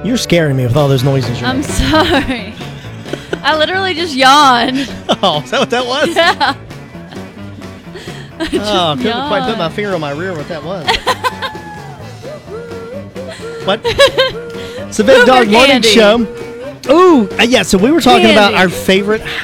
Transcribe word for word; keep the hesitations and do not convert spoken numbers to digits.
You're scaring me with all those noises you're I'm making. sorry. I literally just yawned. Oh, is that what that was? Yeah. I just Oh, I couldn't quite put my yawned. finger on my rear what that was. What? It's the Big Cougar Dog Morning candy. Show. Ooh, uh, yeah, so we were talking about Candy. our favorite